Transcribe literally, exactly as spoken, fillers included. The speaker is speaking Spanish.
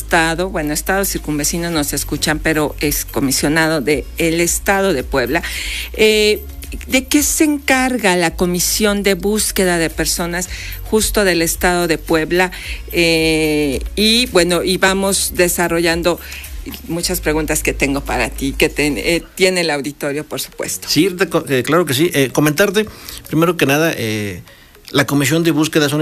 estado, bueno, estados circunvecinos nos escuchan, pero es comisionado del estado de Puebla. Eh, ¿De qué se encarga la Comisión de Búsqueda de Personas justo del estado de Puebla? Eh, y bueno, y vamos desarrollando muchas preguntas que tengo para ti, que te, eh, tiene el auditorio, por supuesto. Sí, eh, claro que sí. Eh, comentarte, primero que nada, eh, la Comisión de Búsqueda son